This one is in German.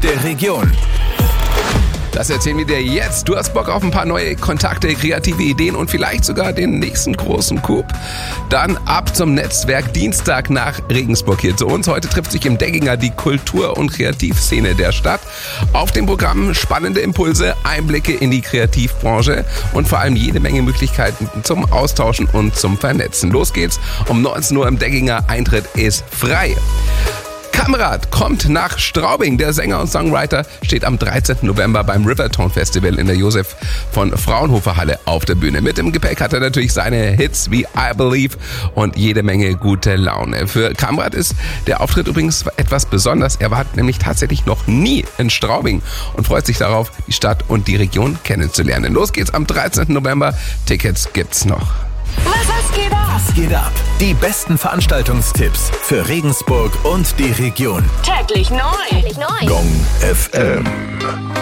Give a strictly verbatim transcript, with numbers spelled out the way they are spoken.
der Region. Das erzählen wir dir jetzt. Du hast Bock auf ein paar neue Kontakte, kreative Ideen und vielleicht sogar den nächsten großen Coup? Dann ab zum Netzwerk Dienstag nach Regensburg hier zu uns. Heute trifft sich im Degginger die Kultur- und Kreativszene der Stadt. Auf dem Programm spannende Impulse, Einblicke in die Kreativbranche und vor allem jede Menge Möglichkeiten zum Austauschen und zum Vernetzen. Los geht's um neunzehn Uhr im Degginger. Eintritt ist frei. Kamerad kommt nach Straubing. Der Sänger und Songwriter steht am dreizehnten November beim Rivertone Festival in der Josef von Fraunhofer Halle auf der Bühne. Mit im Gepäck hat er natürlich seine Hits wie I Believe und jede Menge gute Laune. Für Kamerad ist der Auftritt übrigens etwas besonders. Er war nämlich tatsächlich noch nie in Straubing und freut sich darauf, die Stadt und die Region kennenzulernen. Los geht's am dreizehnten November. Tickets gibt's noch. Was, was geht ab? Was geht ab? Die besten Veranstaltungstipps für Regensburg und die Region. Täglich neu. Täglich neu. Gong F M.